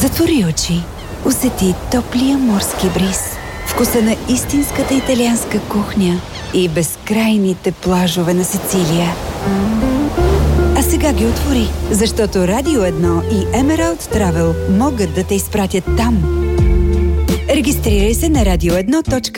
Затвори очи. Усети топлия морски бриз, вкуса на истинската италианска кухня и безкрайните плажове на Сицилия. А сега ги отвори, защото Радио 1 и Emerald Travel могат да те изпратят там. Регистрирай се на radio1.com